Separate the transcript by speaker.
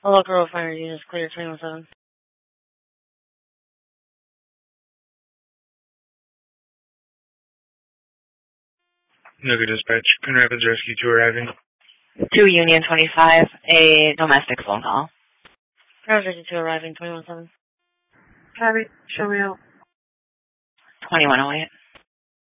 Speaker 1: Local refinery units clear 217.
Speaker 2: No good dispatch. Coon Rapids Rescue 2 arriving.
Speaker 3: 2 Union 25, a domestic phone call.
Speaker 1: Rescue 2 arriving 217.
Speaker 4: Copy. Show me out.
Speaker 3: 2108.